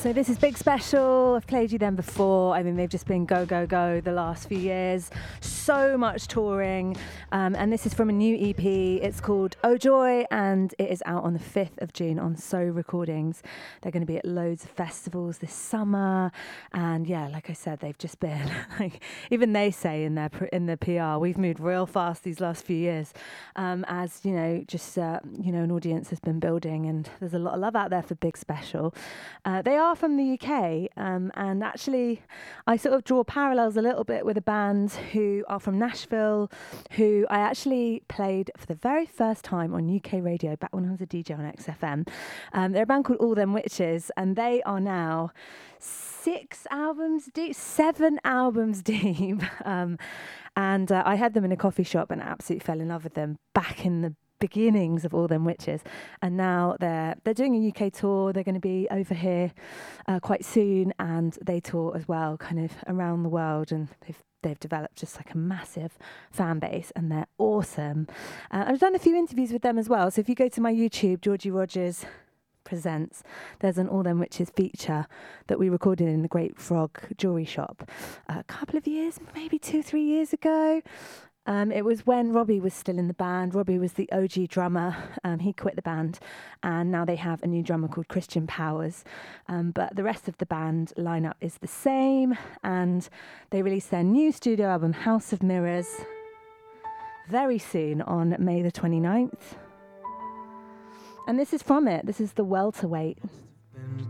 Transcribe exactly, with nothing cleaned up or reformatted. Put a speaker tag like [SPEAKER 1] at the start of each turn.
[SPEAKER 1] So this is Big Special. I've played you them before. I mean, they've just been go, go, go the last few years. So much touring. Um, and this is from a new E P. It's called Oh Joy, and it is out on the fifth of June on So Recordings. They're going to be at loads of festivals this summer. And yeah, like I said, they've just been, like, even they say in their pr- in the P R, we've moved real fast these last few years. Um, as, you know, just, uh, you know, an audience has been building, and there's a lot of love out there for Big Special. Uh, they are from the U K, um, and actually I sort of draw parallels a little bit with a band who are from Nashville, who I actually played for the very first time on U K radio back when I was a D J on X F M. Um, they're a band called All Them Witches, and they are now six albums deep, seven albums deep. um, and uh, I had them in a coffee shop and absolutely fell in love with them back in the beginnings of All Them Witches, and now they're they're doing a U K tour. They're going to be over here uh, quite soon, and they tour as well, kind of around the world, and they've they've developed just like a massive fan base, and they're awesome. Uh, I've done a few interviews with them as well, so if you go to my YouTube, Georgie Rogers Presents, there's an All Them Witches feature that we recorded in the Great Frog Jewelry Shop a couple of years, maybe two, three years ago. Um, it was when Robbie was still in the band. Robbie was the O G drummer. Um, he quit the band, and now they have a new drummer called Christian Powers. Um, but the rest of the band lineup is the same, and they released their new studio album, House of Mirrors, very soon on May the twenty-ninth. And this is from it. This is The Welterweight.
[SPEAKER 2] Been